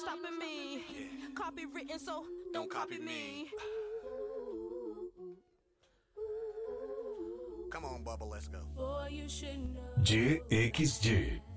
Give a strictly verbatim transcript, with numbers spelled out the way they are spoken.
stopping me. Yeah. Copywritten, so don't, Don't copy, copy me. me. Come on, Bubba, let's go. Boy, you should know. ジェイエックスジェー